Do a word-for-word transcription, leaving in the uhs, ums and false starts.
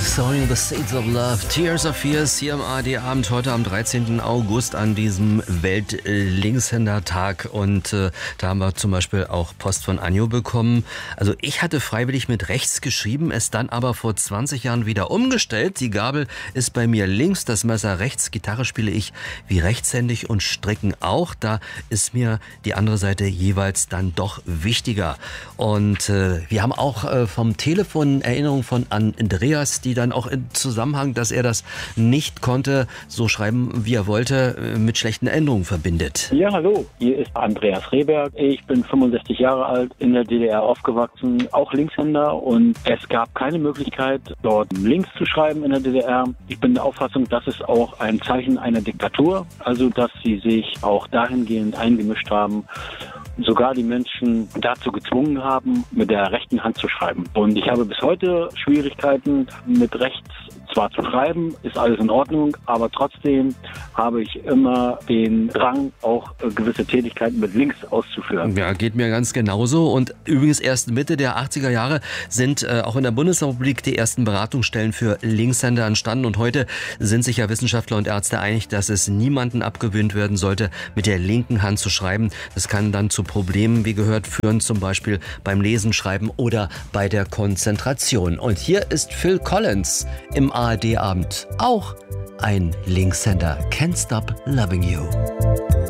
Sowing the Seeds of Love, Tears of Fears hier im A R D-Abend, heute am dreizehnten August an diesem Welt-Linkshänder-Tag. Und äh, da haben wir zum Beispiel auch Post von Anjo bekommen. Also ich hatte freiwillig mit rechts geschrieben, es dann aber vor zwanzig Jahren wieder umgestellt. Die Gabel ist bei mir links, das Messer rechts. Gitarre spiele ich wie rechtshändig und Stricken auch. Da ist mir die andere Seite jeweils dann doch wichtiger. Und äh, wir haben auch äh, vom Telefon Erinnerungen von Andreas, die dann auch im Zusammenhang, dass er das nicht konnte, so schreiben, wie er wollte, mit schlechten Änderungen verbindet. Ja, hallo, hier ist Andreas Rehberg. Ich bin fünfundsechzig Jahre alt, in der D D R aufgewachsen, auch Linkshänder, und es gab keine Möglichkeit, dort links zu schreiben in der D D R. Ich bin der Auffassung, das ist auch ein Zeichen einer Diktatur, also dass sie sich auch dahingehend eingemischt haben, sogar die Menschen dazu gezwungen haben, mit der rechten Hand zu schreiben. Und ich habe bis heute Schwierigkeiten mit rechts zwar zu schreiben, ist alles in Ordnung, aber trotzdem habe ich immer den Drang, auch gewisse Tätigkeiten mit links auszuführen. Ja, geht mir ganz genauso. Und übrigens erst Mitte der achtziger Jahre sind äh, auch in der Bundesrepublik die ersten Beratungsstellen für Linkshänder entstanden. Und heute sind sich ja Wissenschaftler und Ärzte einig, dass es niemanden abgewöhnt werden sollte, mit der linken Hand zu schreiben. Das kann dann zu Problemen, wie gehört, führen, zum Beispiel beim Lesen, Schreiben oder bei der Konzentration. Und hier ist Phil Collins im A R D-Abend, auch ein Linkshänder. Can't Stop Loving You.